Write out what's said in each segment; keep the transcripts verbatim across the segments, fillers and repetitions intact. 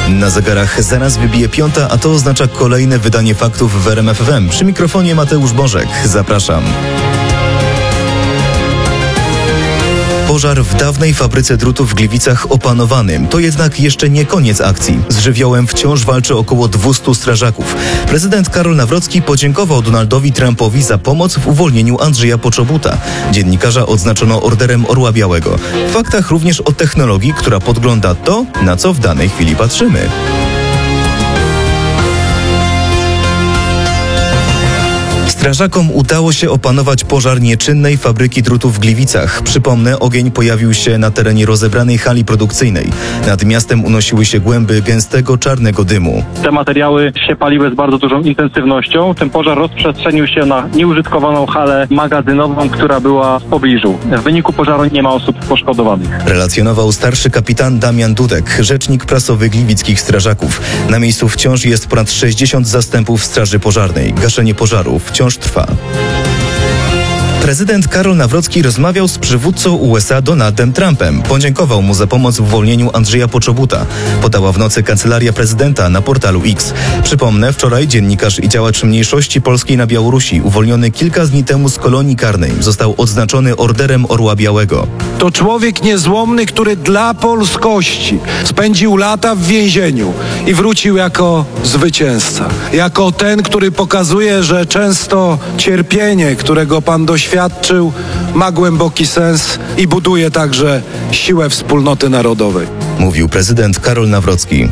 Na zegarach zaraz wybije piąta, a to oznacza kolejne wydanie faktów w R M F F M. Przy mikrofonie Mateusz Bożek. Zapraszam. Pożar w dawnej fabryce drutów w Gliwicach opanowany. To jednak jeszcze nie koniec akcji. Z żywiołem wciąż walczy około dwustu strażaków. Prezydent Karol Nawrocki podziękował Donaldowi Trumpowi za pomoc w uwolnieniu Andrzeja Poczobuta. Dziennikarza odznaczono Orderem Orła Białego. W faktach również o technologii, która podgląda to, na co w danej chwili patrzymy. Strażakom udało się opanować pożar nieczynnej fabryki drutów w Gliwicach. Przypomnę, ogień pojawił się na terenie rozebranej hali produkcyjnej. Nad miastem unosiły się głęby gęstego, czarnego dymu. Te materiały się paliły z bardzo dużą intensywnością. Ten pożar rozprzestrzenił się na nieużytkowaną halę magazynową, która była w pobliżu. W wyniku pożaru nie ma osób poszkodowanych. Relacjonował starszy kapitan Damian Dudek, rzecznik prasowy gliwickich strażaków. Na miejscu wciąż jest ponad sześćdziesiąt zastępów straży pożarnej. Gaszenie pożaru wciąż trwa. Prezydent Karol Nawrocki rozmawiał z przywódcą U S A Donaldem Trumpem. Podziękował mu za pomoc w uwolnieniu Andrzeja Poczobuta. Podała w nocy kancelaria prezydenta na portalu X. Przypomnę, wczoraj dziennikarz i działacz mniejszości polskiej na Białorusi, uwolniony kilka dni temu z kolonii karnej, został odznaczony Orderem Orła Białego. To człowiek niezłomny, który dla polskości spędził lata w więzieniu i wrócił jako zwycięzca. Jako ten, który pokazuje, że często cierpienie, którego pan doświadczył, Świadczył, ma głęboki sens i buduje także siłę wspólnoty narodowej. Mówił prezydent Karol Nawrocki.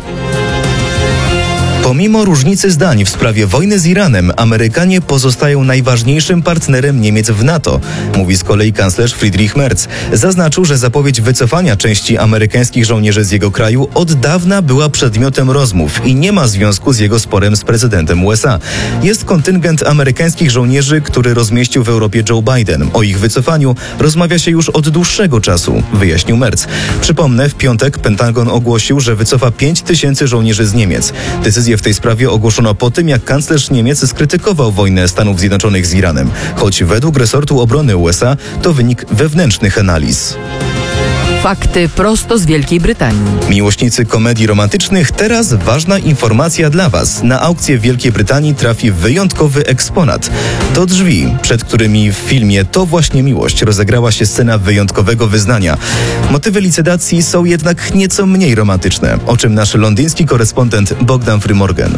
Pomimo różnicy zdań w sprawie wojny z Iranem, Amerykanie pozostają najważniejszym partnerem Niemiec w NATO, mówi z kolei kanclerz Friedrich Merz. Zaznaczył, że zapowiedź wycofania części amerykańskich żołnierzy z jego kraju od dawna była przedmiotem rozmów i nie ma związku z jego sporem z prezydentem U S A. Jest kontyngent amerykańskich żołnierzy, który rozmieścił w Europie Joe Biden. O ich wycofaniu rozmawia się już od dłuższego czasu, wyjaśnił Merz. Przypomnę, w piątek Pentagon ogłosił, że wycofa pięć tysięcy żołnierzy z Niemiec. Decyzję w tej sprawie ogłoszono po tym, jak kanclerz Niemiec skrytykował wojnę Stanów Zjednoczonych z Iranem, choć według resortu obrony U S A to wynik wewnętrznych analiz. Fakty prosto z Wielkiej Brytanii. Miłośnicy komedii romantycznych, teraz ważna informacja dla Was. Na aukcję w Wielkiej Brytanii trafi wyjątkowy eksponat. To drzwi, przed którymi w filmie To właśnie miłość rozegrała się scena wyjątkowego wyznania. Motywy licytacji są jednak nieco mniej romantyczne, o czym nasz londyński korespondent Bogdan Frymorgan.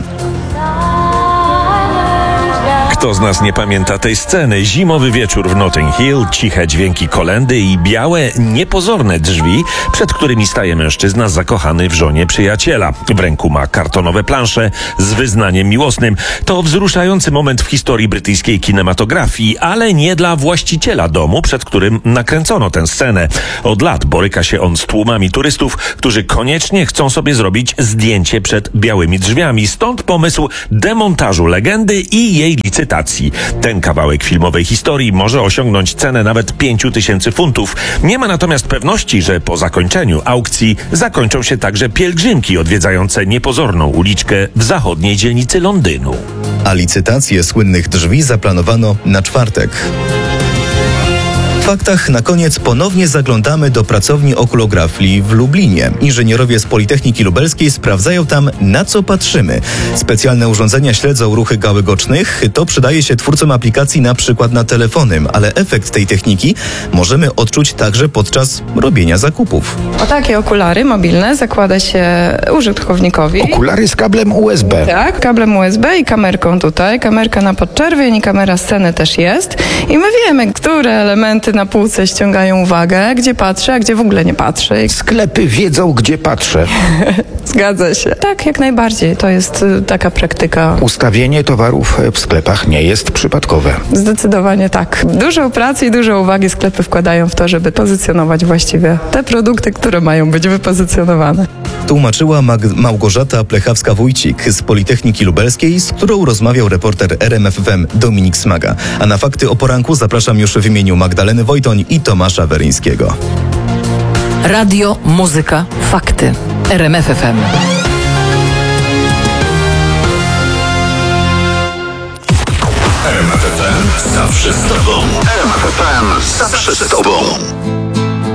Kto z nas nie pamięta tej sceny? Zimowy wieczór w Notting Hill, ciche dźwięki kolendy i białe, niepozorne drzwi, przed którymi staje mężczyzna zakochany w żonie przyjaciela. W ręku ma kartonowe plansze z wyznaniem miłosnym. To wzruszający moment w historii brytyjskiej kinematografii, ale nie dla właściciela domu, przed którym nakręcono tę scenę. Od lat boryka się on z tłumami turystów, którzy koniecznie chcą sobie zrobić zdjęcie przed białymi drzwiami. Stąd pomysł demontażu legendy i jej licytacji. Ten kawałek filmowej historii może osiągnąć cenę nawet pięciu tysięcy funtów. Nie ma natomiast pewności, że po zakończeniu aukcji zakończą się także pielgrzymki odwiedzające niepozorną uliczkę w zachodniej dzielnicy Londynu. A licytację słynnych drzwi zaplanowano na czwartek. W faktach na koniec ponownie zaglądamy do pracowni okulografii w Lublinie. Inżynierowie z Politechniki Lubelskiej sprawdzają tam, na co patrzymy. Specjalne urządzenia śledzą ruchy gałek ocznych. To przydaje się twórcom aplikacji na przykład na telefony, ale efekt tej techniki możemy odczuć także podczas robienia zakupów. O takie okulary mobilne zakłada się użytkownikowi. Okulary z kablem U S B. Tak, kablem U S B i kamerką tutaj. Kamerka na podczerwień i kamera sceny też jest. I my wiemy, które elementy na półce ściągają uwagę, gdzie patrzę, a gdzie w ogóle nie patrzę. Sklepy wiedzą, gdzie patrzę. Zgadza się. Tak, jak najbardziej. To jest y, taka praktyka. Ustawienie towarów w sklepach nie jest przypadkowe. Zdecydowanie tak. Dużo pracy i dużo uwagi sklepy wkładają w to, żeby pozycjonować właściwie te produkty, które mają być wypozycjonowane. Tłumaczyła Mag- Małgorzata Plechawska-Wójcik z Politechniki Lubelskiej, z którą rozmawiał reporter R M F F M Dominik Smaga. A na fakty o poranku zapraszam już w imieniu Magdaleny Wojtoń i Tomasza Weryńskiego. Radio, muzyka, fakty. R M F F M. R M F F M zawsze z tobą. R M F F M zawsze z tobą.